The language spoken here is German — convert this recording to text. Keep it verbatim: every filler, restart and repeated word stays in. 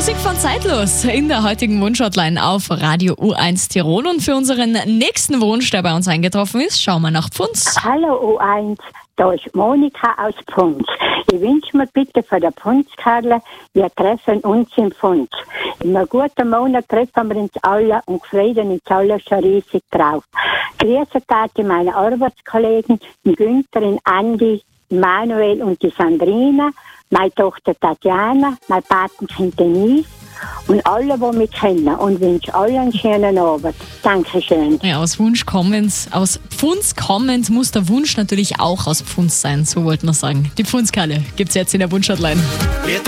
Musik von Zeitlos in der heutigen Wunschhotline auf Radio U eins Tirol. Und für unseren nächsten Wunsch, der bei uns eingetroffen ist, schauen wir nach Pfunds. Hallo U eins, da ist Monika aus Pfunds. Ich wünsche mir bitte von der Pfundskarle, wir treffen uns im Pfunds. In einem guten Monat treffen wir uns alle und freuen uns alle schon riesig drauf. Grüße Tati meine Arbeitskollegen, den Günther, den Andi, Manuel und die Sandrina, meine Tochter Tatjana, mein Patenkind Denise und alle, die mich kennen, und wünsche allen einen schönen Abend. Dankeschön. Ja, aus Wunsch kommend, aus Pfunds kommend muss der Wunsch natürlich auch aus Pfunds sein, so wollten wir sagen. Die Pfundskarle gibt's jetzt in der Wunschhotline.